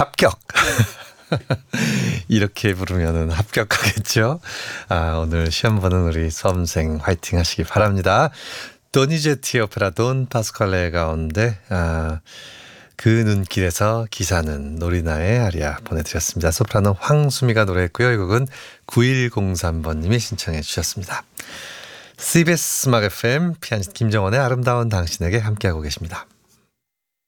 합격. 이렇게 부르면은 합격하겠죠. 오늘 시험 보는 우리 수험생 화이팅 하시기 바랍니다. 도니제티 오페라 돈 파스칼레 가운데 그 눈길에서 기사는 노리나의 아리아 보내드렸습니다. 소프라노 황수미가 노래했고요. 이 곡은 9103번님이 신청해 주셨습니다. CBS 음악 FM 피아니스트 김정원의 아름다운 당신에게 함께하고 계십니다.